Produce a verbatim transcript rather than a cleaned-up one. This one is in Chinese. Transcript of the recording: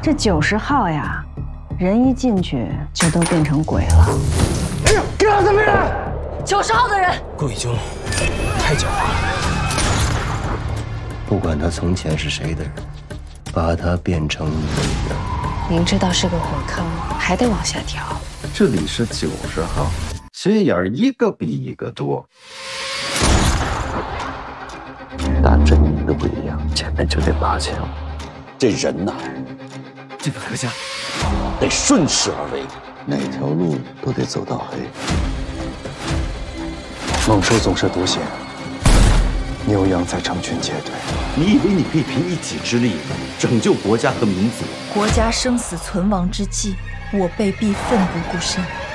这九十号呀，人一进去就都变成鬼了。 哎呦，干什么呀？ 九十号的人， 顾已经太狡猾了。 不管他从前是谁的人，把他变成你的。 明知道是个火坑，还得往下跳。 这里是九十号，斜眼一个比一个多。 打阵营的不一样，前面就得拔枪。 这人呐， 这个何家得顺势而为， 哪条路都得走到黑。猛兽总是独行，牛羊在成群结队。 你以为你可以凭一己之力拯救国家和民族？ 国家生死存亡之际，我辈必奋不顾身。